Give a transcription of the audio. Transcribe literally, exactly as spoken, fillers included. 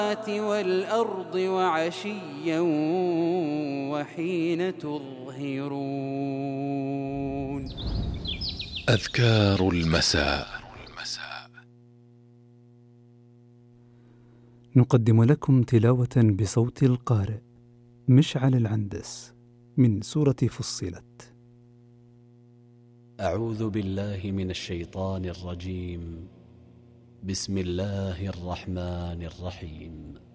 والأرض وعشيا وحين تظهرون. أذكار المساء. نقدم لكم تلاوة بصوت القارئ مشعل العندس من سورة فصلت. أعوذ بالله من الشيطان الرجيم. بسم الله الرحمن الرحيم.